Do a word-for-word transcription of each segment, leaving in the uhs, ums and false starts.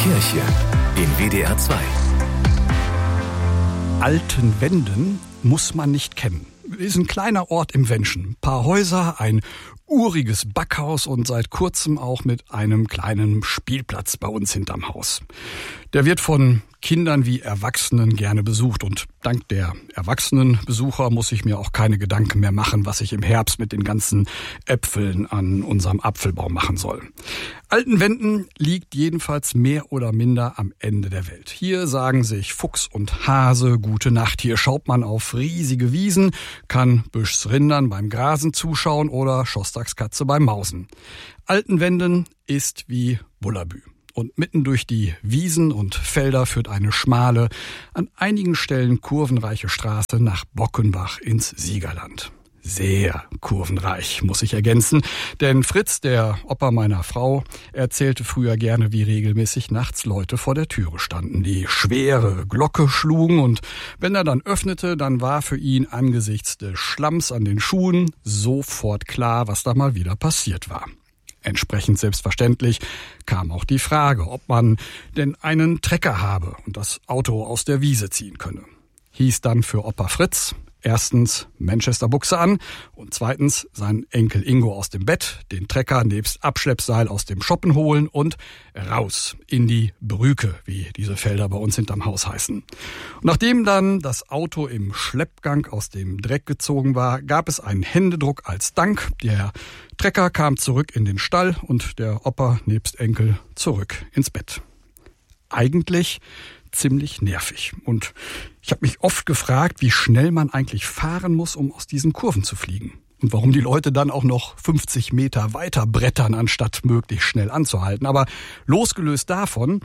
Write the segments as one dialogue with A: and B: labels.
A: Kirche in W D R zwei.
B: Altenwenden muss man nicht kennen. Ist ein kleiner Ort im Wenschen. Ein paar Häuser, ein uriges Backhaus und seit kurzem auch mit einem kleinen Spielplatz bei uns hinterm Haus. Der wird von Kindern wie Erwachsenen gerne besucht und dank der Erwachsenenbesucher muss ich mir auch keine Gedanken mehr machen, was ich im Herbst mit den ganzen Äpfeln an unserem Apfelbaum machen soll. Altenwenden liegt jedenfalls mehr oder minder am Ende der Welt. Hier sagen sich Fuchs und Hase gute Nacht. Hier schaut man auf riesige Wiesen, kann Büschs Rindern beim Grasen zuschauen oder Schostaks Katze beim Mausen. Altenwenden ist wie Bullabü. Und mitten durch die Wiesen und Felder führt eine schmale, an einigen Stellen kurvenreiche Straße nach Bockenbach ins Siegerland. Sehr kurvenreich, muss ich ergänzen, denn Fritz, der Opa meiner Frau, erzählte früher gerne, wie regelmäßig nachts Leute vor der Türe standen, die schwere Glocke schlugen und wenn er dann öffnete, dann war für ihn angesichts des Schlamms an den Schuhen sofort klar, was da mal wieder passiert war. Entsprechend selbstverständlich kam auch die Frage, ob man denn einen Trecker habe und das Auto aus der Wiese ziehen könne. Hieß dann für Opa Fritz erstens Manchester-Buchse an und zweitens seinen Enkel Ingo aus dem Bett, den Trecker nebst Abschleppseil aus dem Schoppen holen und raus in die Brüke, wie diese Felder bei uns hinterm Haus heißen. Und nachdem dann das Auto im Schleppgang aus dem Dreck gezogen war, gab es einen Händedruck als Dank. Der Trecker kam zurück in den Stall und der Opa nebst Enkel zurück ins Bett. Eigentlich ziemlich nervig. Und ich habe mich oft gefragt, wie schnell man eigentlich fahren muss, um aus diesen Kurven zu fliegen. Und warum die Leute dann auch noch fünfzig Meter weiter brettern, anstatt möglichst schnell anzuhalten. Aber losgelöst davon,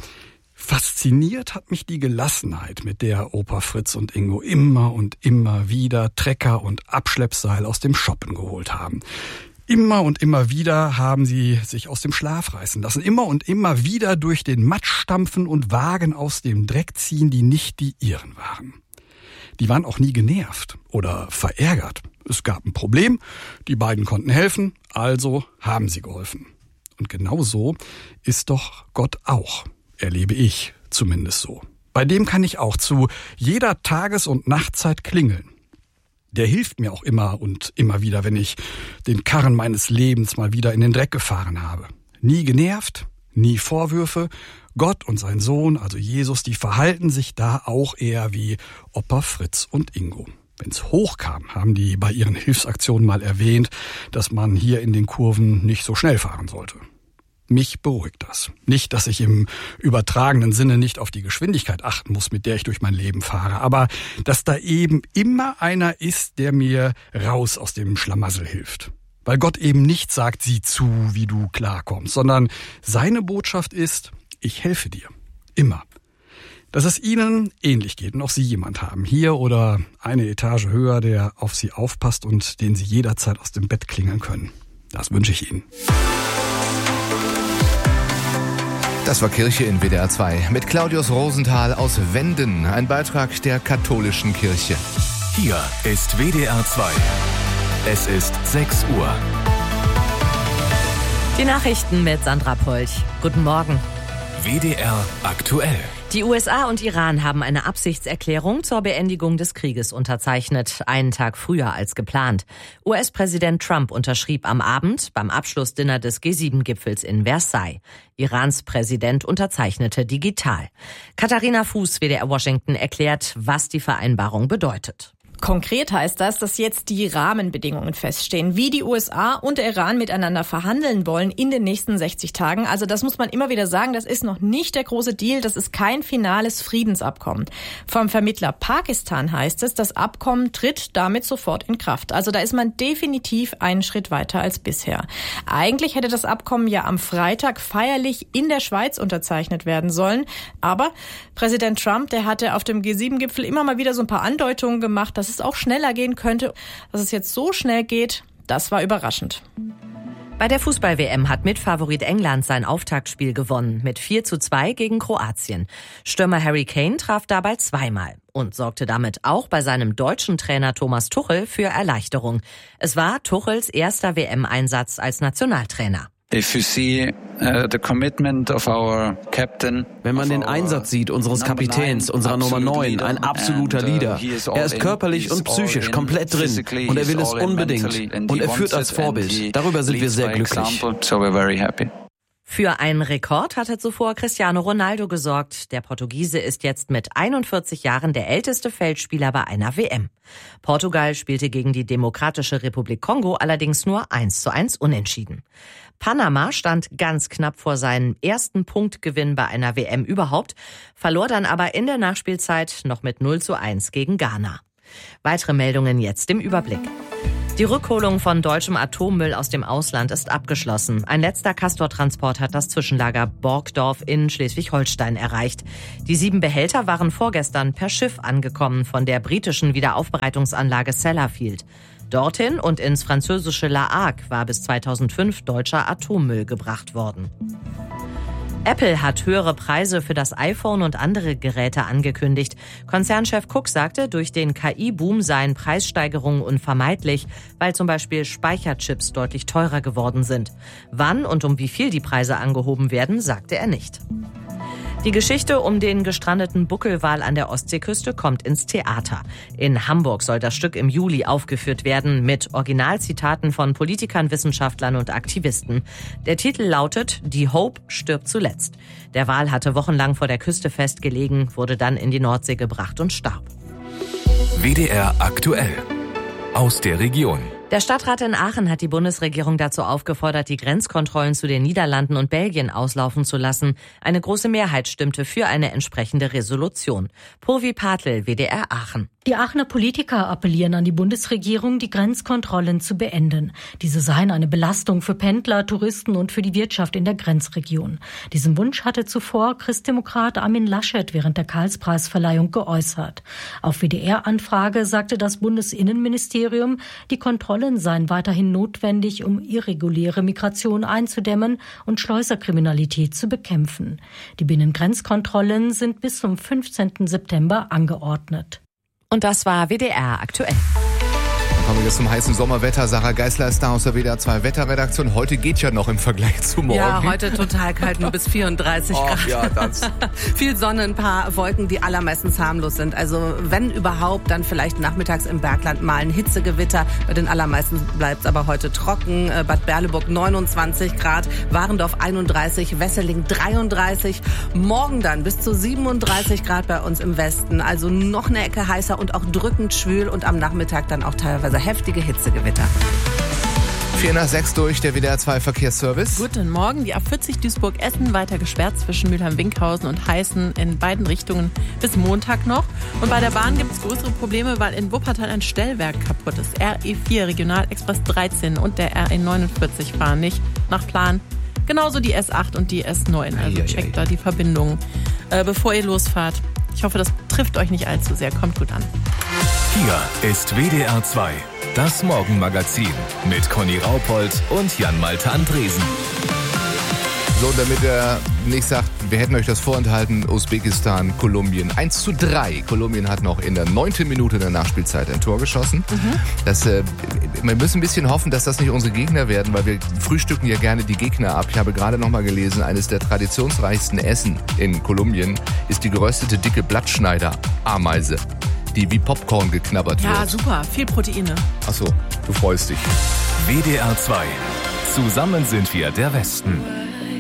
B: fasziniert hat mich die Gelassenheit, mit der Opa Fritz und Ingo immer und immer wieder Trecker und Abschleppseil aus dem Schoppen geholt haben. Immer und immer wieder haben sie sich aus dem Schlaf reißen lassen. Immer und immer wieder durch den Matsch stampfen und Wagen aus dem Dreck ziehen, die nicht die ihren waren. Die waren auch nie genervt oder verärgert. Es gab ein Problem, die beiden konnten helfen, also haben sie geholfen. Und genau so ist doch Gott auch, erlebe ich zumindest so. Bei dem kann ich auch zu jeder Tages- und Nachtzeit klingeln. Der hilft mir auch immer und immer wieder, wenn ich den Karren meines Lebens mal wieder in den Dreck gefahren habe. Nie genervt, nie Vorwürfe. Gott und sein Sohn, also Jesus, die verhalten sich da auch eher wie Opa Fritz und Ingo. Wenn's hochkam, haben die bei ihren Hilfsaktionen mal erwähnt, dass man hier in den Kurven nicht so schnell fahren sollte. Mich beruhigt das. Nicht, dass ich im übertragenen Sinne nicht auf die Geschwindigkeit achten muss, mit der ich durch mein Leben fahre, aber dass da eben immer einer ist, der mir raus aus dem Schlamassel hilft. Weil Gott eben nicht sagt, sieh zu, wie du klarkommst, sondern seine Botschaft ist, ich helfe dir. Immer. Dass es Ihnen ähnlich geht und auch Sie jemand haben, hier oder eine Etage höher, der auf Sie aufpasst und den Sie jederzeit aus dem Bett klingeln können. Das wünsche ich Ihnen.
A: Das war Kirche in W D R zwei mit Claudius Rosenthal aus Wenden, ein Beitrag der katholischen Kirche. Hier ist W D R zwei. Es ist sechs Uhr.
C: Die Nachrichten mit Sandra Polch. Guten Morgen.
A: W D R aktuell.
C: Die U S A und Iran haben eine Absichtserklärung zur Beendigung des Krieges unterzeichnet, einen Tag früher als geplant. U S-Präsident Trump unterschrieb am Abend beim Abschlussdinner des G sieben Gipfels in Versailles. Irans Präsident unterzeichnete digital. Katharina Fuß, W D R Washington, erklärt, was die Vereinbarung bedeutet.
D: Konkret heißt das, dass jetzt die Rahmenbedingungen feststehen, wie die U S A und der Iran miteinander verhandeln wollen in den nächsten sechzig Tagen. Also das muss man immer wieder sagen, das ist noch nicht der große Deal, das ist kein finales Friedensabkommen. Vom Vermittler Pakistan heißt es, das Abkommen tritt damit sofort in Kraft. Also da ist man definitiv einen Schritt weiter als bisher. Eigentlich hätte das Abkommen ja am Freitag feierlich in der Schweiz unterzeichnet werden sollen. Aber Präsident Trump, der hatte auf dem G sieben Gipfel immer mal wieder so ein paar Andeutungen gemacht, dass es auch schneller gehen könnte. Dass es jetzt so schnell geht, das war überraschend.
C: Bei der Fußball-W M hat Mitfavorit England sein Auftaktspiel gewonnen mit vier zu zwei gegen Kroatien. Stürmer Harry Kane traf dabei zweimal und sorgte damit auch bei seinem deutschen Trainer Thomas Tuchel für Erleichterung. Es war Tuchels erster W M-Einsatz als Nationaltrainer.
E: If you see uh, the commitment of our captain,
F: wenn man den Einsatz sieht unseres Kapitäns, unserer Nummer neun, ein absoluter Leader. Er ist körperlich und psychisch komplett drin und er will es unbedingt. Und er führt als Vorbild. Darüber sind wir sehr glücklich.
C: Für einen Rekord hatte zuvor Cristiano Ronaldo gesorgt. Der Portugiese ist jetzt mit einundvierzig Jahren der älteste Feldspieler bei einer W M. Portugal spielte gegen die Demokratische Republik Kongo allerdings nur eins zu eins unentschieden. Panama stand ganz knapp vor seinem ersten Punktgewinn bei einer W M überhaupt, verlor dann aber in der Nachspielzeit noch mit null zu eins gegen Ghana. Weitere Meldungen jetzt im Überblick. Die Rückholung von deutschem Atommüll aus dem Ausland ist abgeschlossen. Ein letzter Castor-Transport hat das Zwischenlager Borgdorf in Schleswig-Holstein erreicht. Die sieben Behälter waren vorgestern per Schiff angekommen von der britischen Wiederaufbereitungsanlage Sellafield. Dorthin und ins französische La Hague war bis zweitausendfünf deutscher Atommüll gebracht worden. Apple hat höhere Preise für das iPhone und andere Geräte angekündigt. Konzernchef Cook sagte, durch den K I-Boom seien Preissteigerungen unvermeidlich, weil zum Beispiel Speicherchips deutlich teurer geworden sind. Wann und um wie viel die Preise angehoben werden, sagte er nicht. Die Geschichte um den gestrandeten Buckelwal an der Ostseeküste kommt ins Theater. In Hamburg soll das Stück im Juli aufgeführt werden mit Originalzitaten von Politikern, Wissenschaftlern und Aktivisten. Der Titel lautet Die Hope stirbt zuletzt. Der Wal hatte wochenlang vor der Küste festgelegen, wurde dann in die Nordsee gebracht und starb.
A: W D R aktuell aus der Region.
C: Der Stadtrat in Aachen hat die Bundesregierung dazu aufgefordert, die Grenzkontrollen zu den Niederlanden und Belgien auslaufen zu lassen. Eine große Mehrheit stimmte für eine entsprechende Resolution. Purvi Patel, W D R Aachen.
G: Die Aachener Politiker appellieren an die Bundesregierung, die Grenzkontrollen zu beenden. Diese seien eine Belastung für Pendler, Touristen und für die Wirtschaft in der Grenzregion. Diesen Wunsch hatte zuvor Christdemokrat Armin Laschet während der Karlspreisverleihung geäußert. Auf W D R-Anfrage sagte das Bundesinnenministerium, die Kontrollen seien weiterhin notwendig, um irreguläre Migration einzudämmen und Schleuserkriminalität zu bekämpfen. Die Binnengrenzkontrollen sind bis zum fünfzehnten September angeordnet.
C: Und das war W D R aktuell.
A: Dann kommen wir jetzt zum heißen Sommerwetter. Sarah Geisler ist da aus der W D R zwei Wetterredaktion. Heute geht ja noch im Vergleich zu morgen.
H: Ja, heute total kalt, nur bis vierunddreißig
A: oh,
H: Grad.
A: Ja, das.
H: Viel Sonne, ein paar Wolken, die allermeistens harmlos sind. Also wenn überhaupt, dann vielleicht nachmittags im Bergland mal ein Hitzegewitter. Bei den allermeisten bleibt es aber heute trocken. Bad Berleburg neunundzwanzig Grad, Warendorf einunddreißig, Wesseling dreiunddreißig. Morgen dann bis zu siebenunddreißig Grad bei uns im Westen. Also noch eine Ecke heißer und auch drückend schwül und am Nachmittag dann auch teilweise heftige Hitzegewitter.
A: vier nach sechs durch, der W D R zwei Verkehrsservice.
I: Guten Morgen, die A vierzig Duisburg-Essen weiter gesperrt zwischen Mülheim-Winkhausen und Heißen in beiden Richtungen bis Montag noch. Und bei der Bahn gibt es größere Probleme, weil in Wuppertal ein Stellwerk kaputt ist. R E vier, Regionalexpress dreizehn und der R E neunundvierzig fahren nicht nach Plan. Genauso die S acht und die S neun, also checkt da die Verbindungen, äh, bevor ihr losfahrt. Ich hoffe, das trifft euch nicht allzu sehr. Kommt gut an.
A: Hier ist W D R zwei, das Morgenmagazin mit Conny Raupold und Jan-Malte Andresen. So, damit er nicht sagt, wir hätten euch das vorenthalten, Usbekistan, Kolumbien. eins zu drei. Kolumbien hat noch in der neunten Minute der Nachspielzeit ein Tor geschossen. Mhm. Das, äh, wir müssen ein bisschen hoffen, dass das nicht unsere Gegner werden, weil wir frühstücken ja gerne die Gegner ab. Ich habe gerade noch mal gelesen, eines der traditionsreichsten Essen in Kolumbien ist die geröstete dicke Blattschneider-Ameise, die wie Popcorn geknabbert
I: ja,
A: wird.
I: Ja, super. Viel Proteine.
A: Ach so, du freust dich. W D R zwei. Zusammen sind wir der Westen.